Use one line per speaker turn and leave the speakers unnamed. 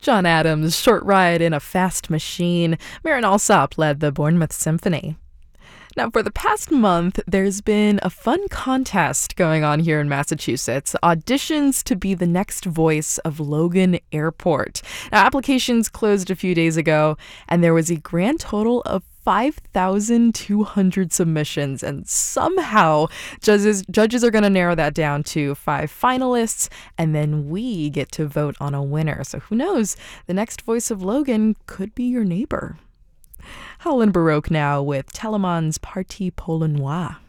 John Adams' Short Ride in a Fast Machine. Marin Alsop led the Bournemouth Symphony. Now, for the past month, there's been a fun contest going on here in Massachusetts. Auditions to be the next voice of Logan Airport. Now, applications closed a few days ago, and there was a grand total of 5,200 submissions, and somehow judges are going to narrow that down to 5 finalists, and then we get to vote on a winner. So who knows? The next voice of Logan could be your neighbor. Howlin' Baroque now with Telemann's Partie Polonoise.